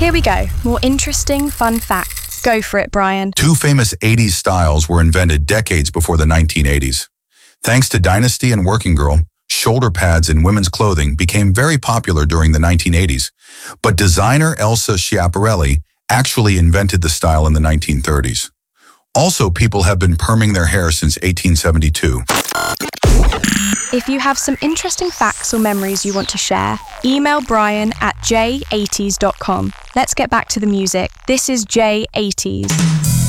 Here we go. More interesting, fun facts. Go for it, Brian. Two famous 80s styles were invented decades before the 1980s. Thanks to Dynasty and Working Girl, shoulder pads in women's clothing became very popular during the 1980s, but designer Elsa Schiaparelli actually invented the style in the 1930s. Also, people have been perming their hair since 1872. If you have some interesting facts or memories you want to share, email Brian at j80s.com. Let's get back to the music. This is J80s.